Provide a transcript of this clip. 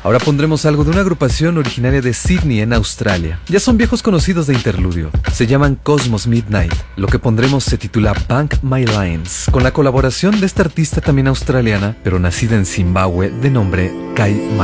Ahora pondremos algo de una agrupación originaria de Sydney en Australia. Ya son viejos conocidos de Interludio. Se llaman Cosmos Midnight. Lo que pondremos se titula Bank My Lines, con la colaboración de esta artista también australiana, pero nacida en Zimbabue, de nombre Kai Mai.